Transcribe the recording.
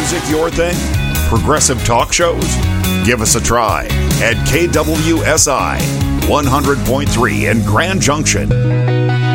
music your thing? Progressive talk shows? Give us a try at KWSI 100.3 in Grand Junction.